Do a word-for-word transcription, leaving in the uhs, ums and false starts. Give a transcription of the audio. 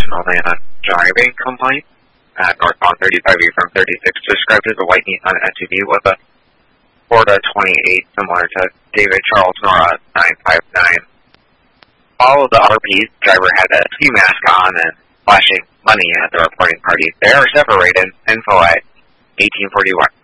an Atlanta driving complaint at northbound thirty-five E from thirty-six, described as a white Nissan S U V with a Florida twenty-eight, similar to David Charles Nora nine five nine. All of the R Ps, driver had a ski mask on and flashing money at the reporting party. They are separated. Info at eighteen forty-one.